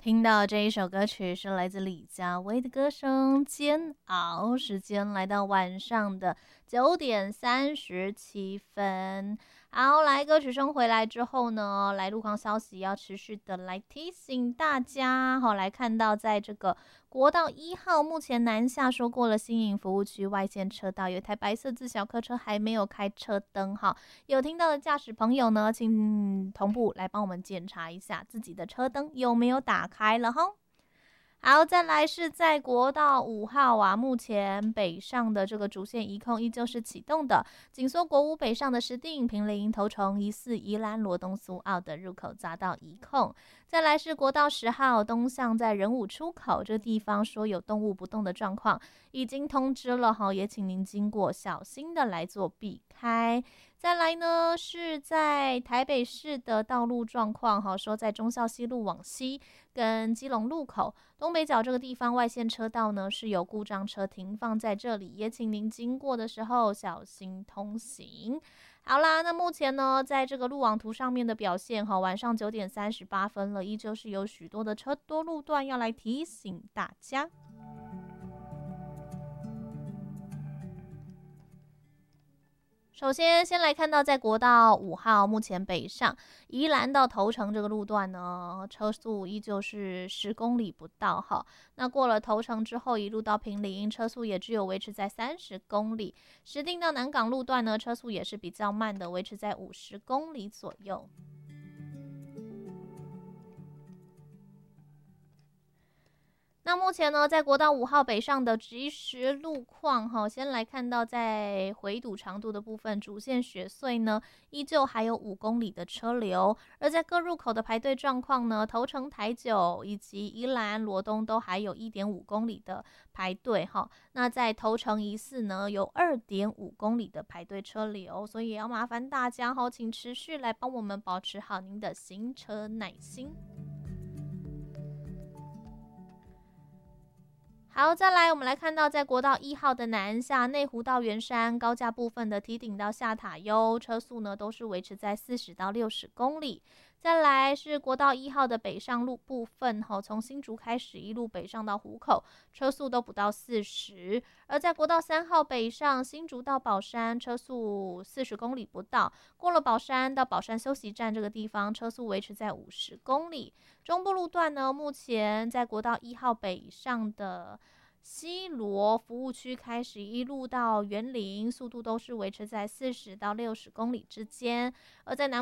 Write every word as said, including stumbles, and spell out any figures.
听到这一首歌曲是来自李佳薇的歌声《煎熬》，时间来到晚上的九点三十七分。好，来歌曲声回来之后呢，来路况消息要持续的来提醒大家。好，来看到在这个国道一号，目前南下说过了新营服务区外线车道，有一台白色自小客车还没有开车灯。哈，有听到的驾驶朋友呢，请同步来帮我们检查一下自己的车灯有没有打开了哈。好，再来是在国道五号啊，目前北上的这个主线移控依旧是启动的，紧缩国五北上的石碇、坪林、头城、宜四、宜兰、罗东、苏澳的入口匝道移控。再来是国道十号东向在仁武出口这地方说有动物不动的状况，已经通知了哈，也请您经过小心的来做避开。再来呢是在台北市的道路状况哈，说在忠孝西路往西跟基隆路口东北角这个地方外线车道呢是有故障车停放在这里，也请您经过的时候小心通行。好啦，那目前呢在这个路网图上面的表现哈，晚上九点三十八分了，依旧是有许多的车多路段要来提醒大家。首先，先来看到在国道五号目前北上宜兰到头城这个路段呢，车速依旧是十公里不到哈。那过了头城之后，一路到坪林，车速也只有维持在三十公里。石碇到南港路段呢，车速也是比较慢的，维持在五十公里左右。那目前呢，在国道五号北上的即时路况哈，先来看到在回堵长度的部分，主线雪隧呢依旧还有五公里的车流，而在各入口的排队状况呢，头城、台九以及宜兰、罗东都还有一点五公里的排队哈。那在头城宜四呢，有二点五公里的排队车流，所以也要麻烦大家哈，请持续来帮我们保持好您的行车耐心。好，再来我们来看到在国道一号的南下内湖到圆山高架部分的堤顶到下塔悠，车速呢都是维持在四十到六十公里。再来是国道一号的北上路部分，从新竹开始一路北上到湖口，车速都不到四十。而在国道三号北上新竹到宝山，车速四十公里不到。过了宝山到宝山休息站这个地方，车速维持在五十公里。中部路段呢，目前在国道一号北上的西螺服务区开始一路到园林，速度都是维持在四十到六十公里之间。而在南